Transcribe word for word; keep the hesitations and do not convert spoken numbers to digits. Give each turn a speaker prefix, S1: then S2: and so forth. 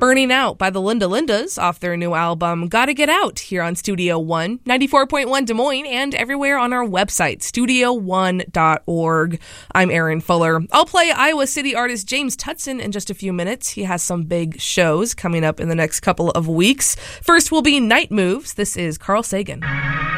S1: Burning Out by the Linda Lindas off their new album Gotta Get Out here on Studio One, ninety-four point one Des Moines, and everywhere on our website, studio one dot org. I'm Erin Fuller. I'll play Iowa City artist James Tutson in just a few minutes. He has some big shows coming up in the next couple of weeks. First will be Night Moves. This is Carl Sagan.